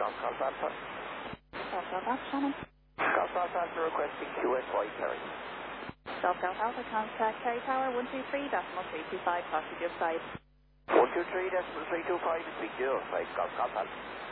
Golf Alpha. Golf Alpha, Shannon. Golf Alpha requesting QSY Kerry. Golf Alpha, contact Kerry Tower 123.325, possibly just side. 123.325 is big deal. Right, Golf Alpha.